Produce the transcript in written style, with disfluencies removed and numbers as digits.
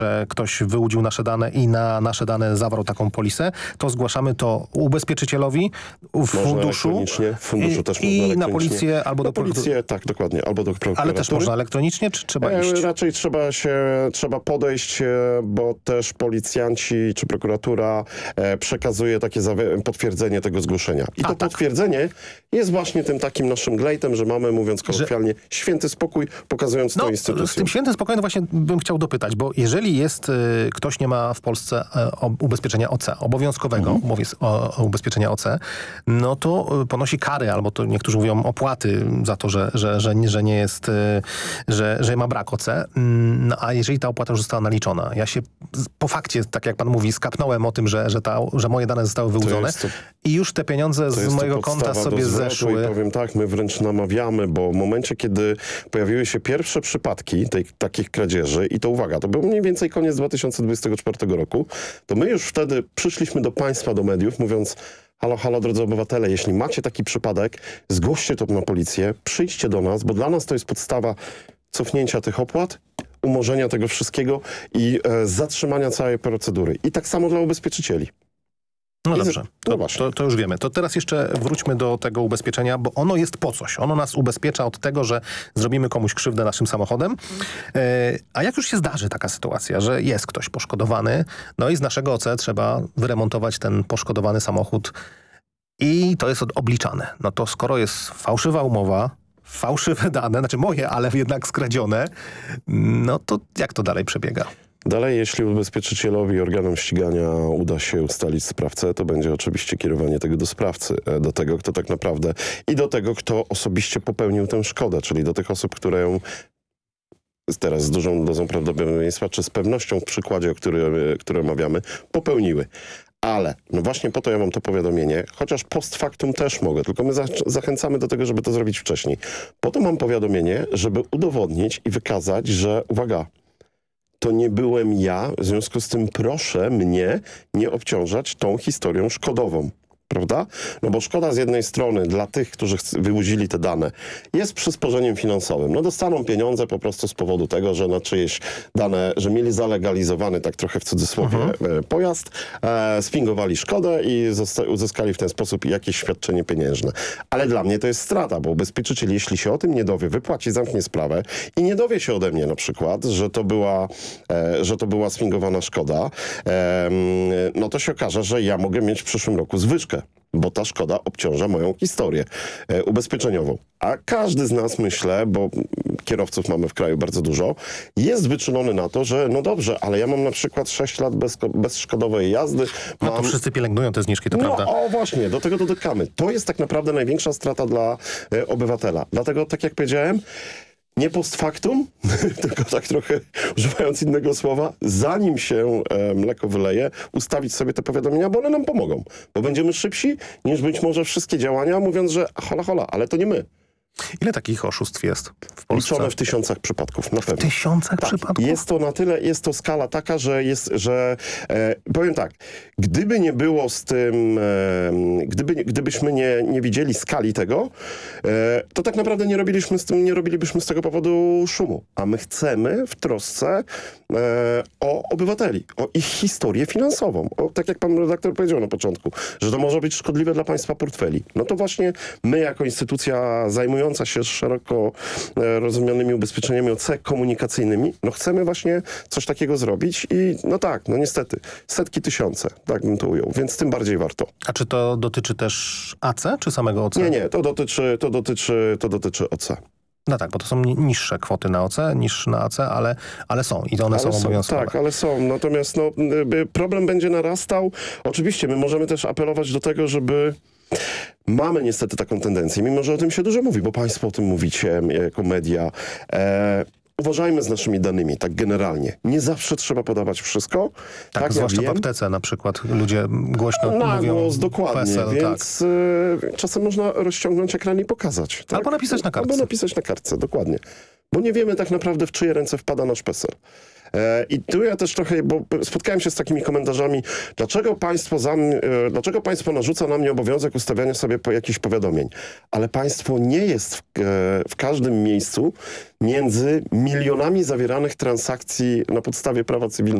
ktoś wyłudził nasze dane i na nasze dane zawarł taką polisę, to zgłaszamy to ubezpieczycielowi, w funduszu, w funduszu też i na policję albo do policję, tak, dokładnie, albo do prokuratury. Ale też można elektronicznie, czy trzeba iść? Raczej trzeba podejść, bo też policjanci czy prokuratura przekazuje takie potwierdzenie tego zgłoszenia. I to potwierdzenie jest właśnie tym takim naszym glejtem, że mamy, mówiąc kolokwialnie, święty spokój, pokazując tę instytucję. Z tym świętym spokojem właśnie bym chciał dopytać, bo jeżeli ktoś nie ma w Polsce ubezpieczenia OC, obowiązkowego ubezpieczenia OC, no to ponosi kary, albo to niektórzy mówią opłaty za to, że nie jest, że ma brak OC. No, a jeżeli ta opłata już została naliczona, ja się po fakcie, tak jak pan mówi, skapnąłem o tym, że moje dane zostały wyłudzone i już te pieniądze z mojego konta sobie zeszły. I powiem tak, my wręcz namawiamy, bo w momencie, kiedy pojawiły się pierwsze przypadki takich kradzieży, i to uwaga, to był mniej więcej koniec 2024 roku, to my już wtedy przyszliśmy do państwa, do mediów, mówiąc: halo, halo, drodzy obywatele, jeśli macie taki przypadek, zgłoście to na policję, przyjdźcie do nas, bo dla nas to jest podstawa cofnięcia tych opłat, umorzenia tego wszystkiego i zatrzymania całej procedury. I tak samo dla ubezpieczycieli. No dobrze, to już wiemy. To teraz jeszcze wróćmy do tego ubezpieczenia, bo ono jest po coś. Ono nas ubezpiecza od tego, że zrobimy komuś krzywdę naszym samochodem. A jak już się zdarzy taka sytuacja, że jest ktoś poszkodowany, no i z naszego OC trzeba wyremontować ten poszkodowany samochód i to jest obliczane. No to skoro jest fałszywa umowa, fałszywe dane, znaczy moje, ale jednak skradzione, no to jak to dalej przebiega? Dalej, jeśli ubezpieczycielowi i organom ścigania uda się ustalić sprawcę, to będzie oczywiście kierowanie tego do sprawcy, do tego, kto tak naprawdę i do tego, kto osobiście popełnił tę szkodę, czyli do tych osób, które ją teraz z dużą dozą prawdopodobieństwa, czy z pewnością w przykładzie, który omawiamy, popełniły. Ale no właśnie po to ja mam to powiadomienie, chociaż post factum też mogę, tylko my zachęcamy do tego, żeby to zrobić wcześniej. Po to mam powiadomienie, żeby udowodnić i wykazać, że uwaga, to nie byłem ja, w związku z tym proszę mnie nie obciążać tą historią szkodową. Prawda? No bo szkoda z jednej strony dla tych, którzy wyłudzili te dane, jest przysporzeniem finansowym. No dostaną pieniądze po prostu z powodu tego, że na czyjeś dane, że mieli zalegalizowany, tak trochę w cudzysłowie, pojazd, sfingowali szkodę i uzyskali w ten sposób jakieś świadczenie pieniężne. Ale dla mnie to jest strata, bo ubezpieczyciel, jeśli się o tym nie dowie, wypłaci, zamknie sprawę i nie dowie się ode mnie na przykład, że to była sfingowana szkoda, no to się okaże, że ja mogę mieć w przyszłym roku zwyżkę, bo ta szkoda obciąża moją historię ubezpieczeniową. A każdy z nas, myślę, bo kierowców mamy w kraju bardzo dużo, jest wyczulony na to, że no dobrze, ale ja mam na przykład 6 lat bezszkodowej jazdy. No to wszyscy pielęgnują te zniżki, to prawda. O właśnie, do tego dotykamy. To jest tak naprawdę największa strata dla obywatela. Dlatego, tak jak powiedziałem, nie post factum, tylko tak trochę używając innego słowa, zanim się mleko wyleje, ustawić sobie te powiadomienia, bo one nam pomogą. Bo będziemy szybsi niż być może wszystkie działania, mówiąc, że hola, ale to nie my. Ile takich oszustw jest w Polsce? Liczone w tysiącach przypadków, na pewno. W tysiącach przypadków? Jest to na tyle, jest to skala taka, że powiem tak, gdyby nie było z tym, gdybyśmy nie widzieli skali tego, to tak naprawdę nie robilibyśmy z tego powodu szumu. A my chcemy w trosce o obywateli, o ich historię finansową. Tak jak pan redaktor powiedział na początku, że to może być szkodliwe dla państwa portfeli. No to właśnie my jako instytucja zajmująca się szeroko rozumianymi ubezpieczeniami OC komunikacyjnymi, no chcemy właśnie coś takiego zrobić i no tak, no niestety, setki tysiące, tak bym to ujął, więc tym bardziej warto. A czy to dotyczy też AC, czy samego OC? Nie, to dotyczy OC. No tak, bo to są niższe kwoty na OC niż na AC, ale są i one są obowiązkowe. Tak, ale są. Natomiast no, problem będzie narastał. Oczywiście my możemy też apelować do tego, żeby... Mamy niestety taką tendencję, mimo że o tym się dużo mówi, bo państwo o tym mówicie jako media. Uważajmy z naszymi danymi, tak generalnie. Nie zawsze trzeba podawać wszystko. Tak, zwłaszcza w aptece na przykład ludzie głośno mówią głos, dokładnie, PESEL, więc czasem można rozciągnąć ekran i pokazać. Tak? Albo napisać na kartce. Albo napisać na kartce, dokładnie. Bo nie wiemy tak naprawdę, w czyje ręce wpada nasz PESEL. I tu ja też trochę, bo spotkałem się z takimi komentarzami, dlaczego państwo narzuca na mnie obowiązek ustawiania sobie jakichś powiadomień, ale państwo nie jest w każdym miejscu między milionami zawieranych transakcji na podstawie prawa cywilnego.